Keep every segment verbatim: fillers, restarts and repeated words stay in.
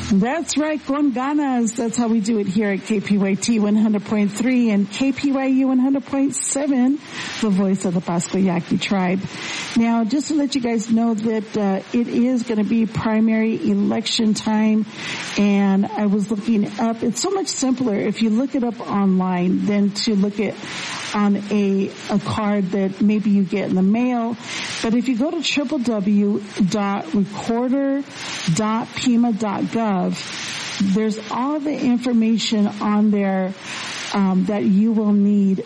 That's right, con ganas. That's how we do it here at K P Y T one hundred point three and K P Y U one hundred point seven, the voice of the Pascua Yaqui tribe. Now, just to let you guys know that uh, it is going to be primary election time, and I was looking up. It's so much simpler if you look it up online than to look at on a, a card that maybe you get in the mail. But if you go to w w w dot recorder dot pima dot gov, there's all the information on there um, that you will need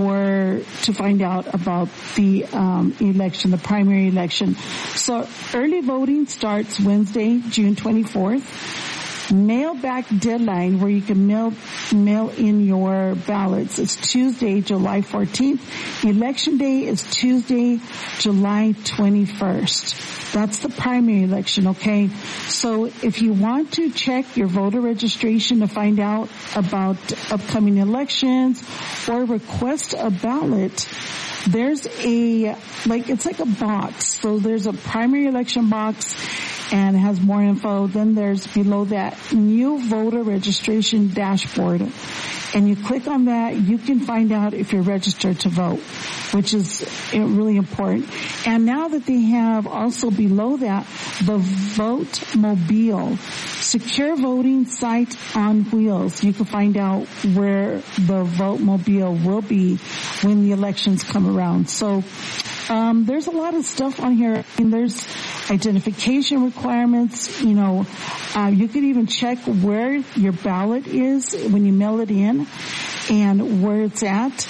for to find out about the um, election, the primary election. So early voting starts Wednesday, June twenty-fourth. Mail back deadline where you can mail mail in your ballots is Tuesday, July fourteenth. Election day is Tuesday, July twenty-first. That's the primary election, okay? So if you want to check your voter registration to find out about upcoming elections or request a ballot, there's a, like, it's like a box. So there's a primary election box and it has more info. Then there's below that new voter registration dashboard. And you click on that, you can find out if you're registered to vote, which is really important. And now that they have also below that the Vote Mobile, secure voting site on wheels. You can find out where the Vote Mobile will be when the elections come around. So um there's a lot of stuff on here. I mean, there's identification requirements. You know, uh, you could even check where your ballot is when you mail it in and where it's at.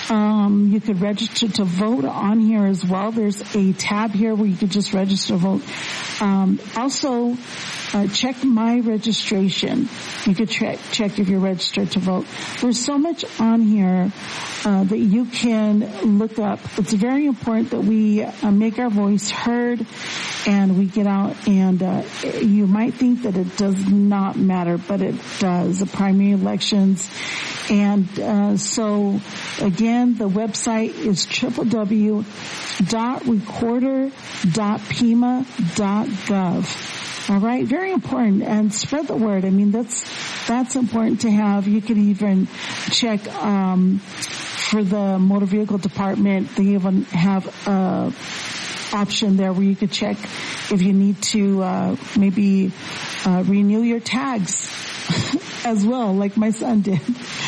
Um, you could register to vote on here as well. There's a tab here where you could just register to vote. Um, also, uh, check my registration. You could check, check if you're registered to vote. There's so much on here, uh, that you can look up. It's very important that we uh, make our voice heard and we get out, and uh, you might think that it does not matter, but it does. The primary elections. And uh, so, again, the website is w w w dot recorder dot pima dot gov. All right, very important, and spread the word. I mean, that's that's important to have. You could even check um, for the motor vehicle department. They even have a option there where you could check if you need to uh, maybe uh, renew your tags as well, like my son did.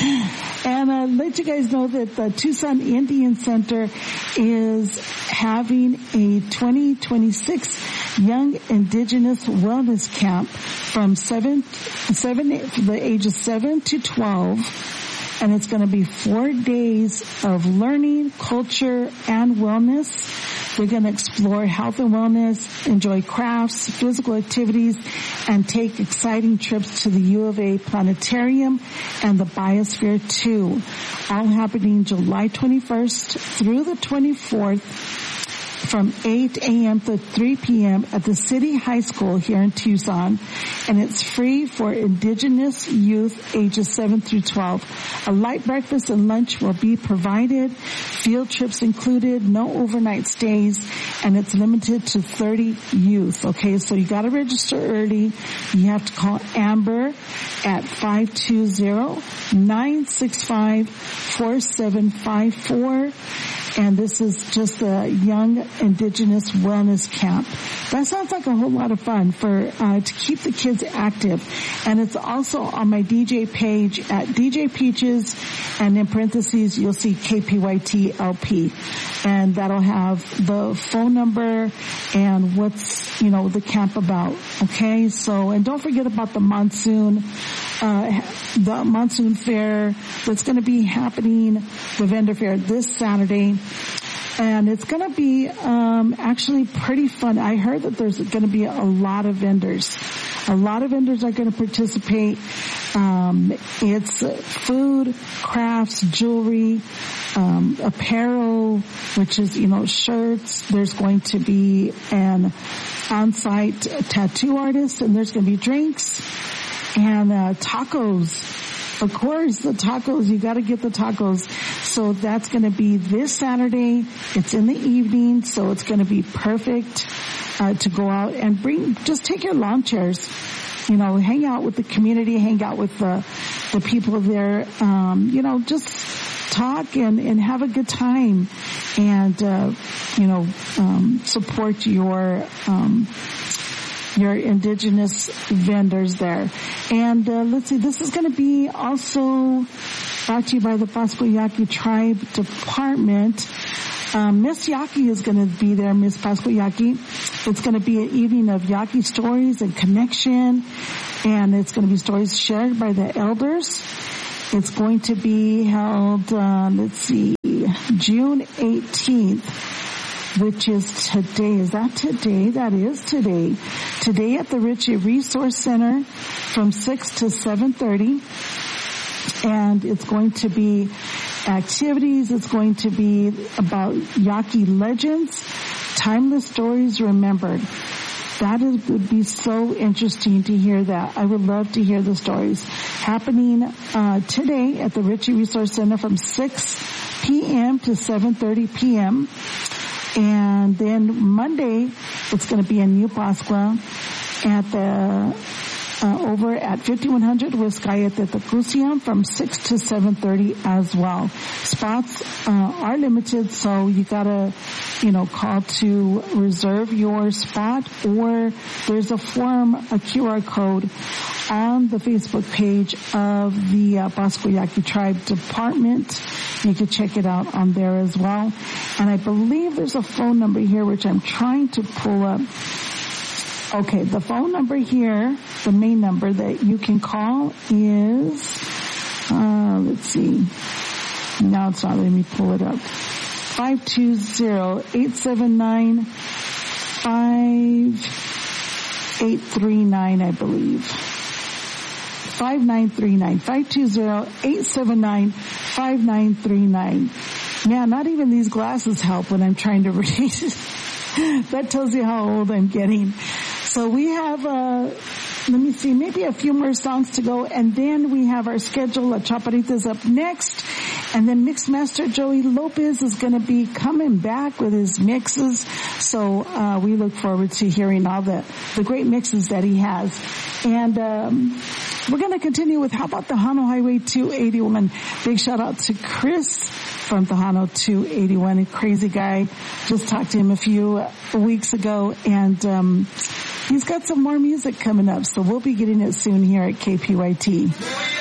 And uh, let you guys know that the Tucson Indian Center is having a twenty twenty-six Young Indigenous Wellness Camp from seven, seven, the ages seven to twelve. And it's going to be four days of learning, culture, and wellness. They're going to explore health and wellness, enjoy crafts, physical activities, and take exciting trips to the U of A Planetarium and the Biosphere two. All happening July twenty-first through the twenty-fourth from eight a.m. to three p.m. at the City High School here in Tucson. And it's free for Indigenous youth ages seven through twelve. A light breakfast and lunch will be provided. Field trips included, no overnight stays, and it's limited to thirty youth. Okay, so you gotta register early. You have to call Amber at five two zero, nine six five, four seven five four. And this is just a Young Indigenous Wellness Camp. That sounds like a whole lot of fun for uh, to keep the kids active. And it's also on my D J page at D J Peaches, and in parentheses you'll see K P Y T L P. And that'll have the phone number and what's, you know, the camp about. Okay, so, and don't forget about the monsoon, uh, the monsoon fair that's going to be happening, the vendor fair this Saturday. And it's going to be um actually pretty fun. I heard that there's going to be a lot of vendors. A lot of vendors are going to participate. Um It's food, crafts, jewelry, um apparel, which is, you know, shirts. There's going to be an on-site tattoo artist, and there's going to be drinks and uh tacos. Of course, the tacos, you got to get the tacos. So that's going to be this Saturday. It's in the evening, so it's going to be perfect uh, to go out and bring, just take your lawn chairs you know, hang out with the community, hang out with the, the people there, um, you know, just talk and, and have a good time and, uh, you know, um, support your, um, your indigenous vendors there. And, uh, let's see, this is going to be also brought to you by the Pascua Yaqui Tribe Department. Um, Miss Yaqui is going to be there, Miss Pascua Yaqui. It's going to be an evening of Yaqui stories and connection, and it's going to be stories shared by the elders. It's going to be held, uh, let's see, June eighteenth, which is today. Is that today? That is today. Today at the Ritchie Resource Center from six to seven thirty. And it's going to be activities. It's going to be about Yaqui legends, timeless stories remembered. That is, would be so interesting to hear that. I would love to hear the stories happening uh, today at the Ritchie Resource Center from six p.m. to seven thirty p.m. And then Monday, it's going to be in New Pascua at the Uh, over at fifty-one hundred West Guyot at the Crucium from six to seven thirty as well. Spots uh, are limited, so you gotta, you know, call to reserve your spot, or there's a form, a Q R code on the Facebook page of the uh, Pascua Yaqui Tribe Department. You can check it out on there as well. And I believe there's a phone number here which I'm trying to pull up. Okay, the phone number here, the main number that you can call is, uh, let's see. Now it's not letting me pull it up. five two zero, eight seven nine, five eight three nine, I believe. five nine three nine. five two zero, eight seven nine, five nine three nine. Man, not even these glasses help when I'm trying to read. That tells you how old I'm getting. So we have, uh, let me see, maybe a few more songs to go, and then we have our schedule. La Chaparrita's up next, and then Mixmaster Joey Lopez is going to be coming back with his mixes. So uh, we look forward to hearing all the, the great mixes that he has. And um, we're going to continue with, how about the Hano Highway two eighty-one? Big shout out to Chris from the Hano two eighty-one, a crazy guy. Just talked to him a few weeks ago, and um he's got some more music coming up, so we'll be getting it soon here at K P Y T.